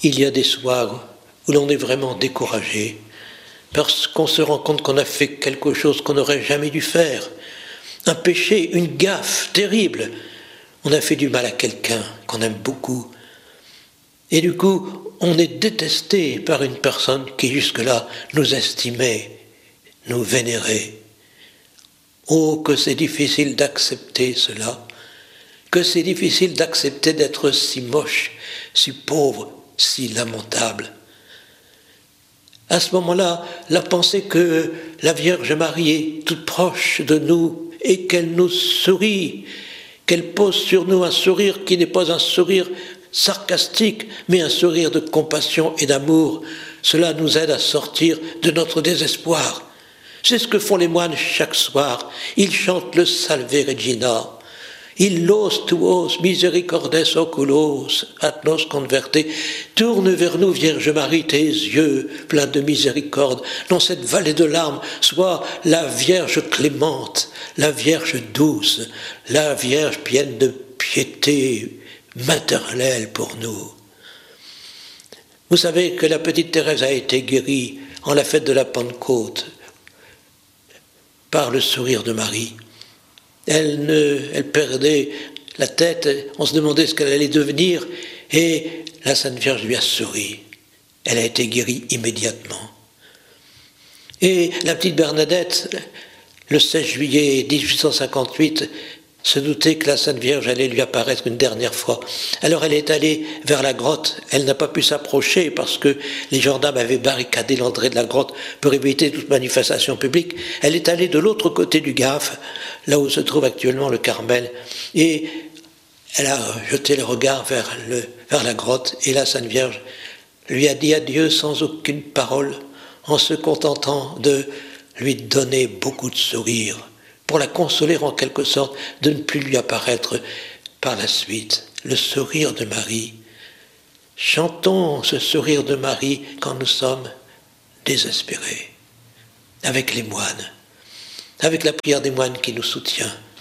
il y a des soirs où l'on est vraiment découragé, parce qu'on se rend compte qu'on a fait quelque chose qu'on n'aurait jamais dû faire, un péché, une gaffe terrible. On a fait du mal à quelqu'un qu'on aime beaucoup. Et du coup, on est détesté par une personne qui jusque-là nous estimait, nous vénérait. Oh, que c'est difficile d'accepter cela, que c'est difficile d'accepter d'être si moche, si pauvre, si lamentable. À ce moment-là, la pensée que la Vierge Marie est toute proche de nous et qu'elle nous sourit, qu'elle pose sur nous un sourire qui n'est pas un sourire sarcastique, mais un sourire de compassion et d'amour, cela nous aide à sortir de notre désespoir. C'est ce que font les moines chaque soir. Ils chantent le Salve Regina. Illos tuos misericordes oculos, at nos converte. Tourne vers nous, Vierge Marie, tes yeux pleins de miséricorde. Dans cette vallée de larmes, sois la Vierge clémente, la Vierge douce, la Vierge pleine de piété maternelle pour nous. Vous savez que la petite Thérèse a été guérie en la fête de la Pentecôte par le sourire de Marie. Elle perdait la tête, on se demandait ce qu'elle allait devenir, et la Sainte Vierge lui a souri. Elle a été guérie immédiatement. Et la petite Bernadette, le 16 juillet 1858, se doutait que la Sainte Vierge allait lui apparaître une dernière fois. Alors elle est allée vers la grotte. Elle n'a pas pu s'approcher parce que les gendarmes avaient barricadé l'entrée de la grotte pour éviter toute manifestation publique. Elle est allée de l'autre côté du Gave, là où se trouve actuellement le Carmel, et elle a jeté le regard vers la grotte, et la Sainte Vierge lui a dit adieu sans aucune parole, en se contentant de lui donner beaucoup de sourires, pour la consoler en quelque sorte de ne plus lui apparaître par la suite. Le sourire de Marie. Chantons ce sourire de Marie quand nous sommes désespérés, avec les moines, avec la prière des moines qui nous soutient.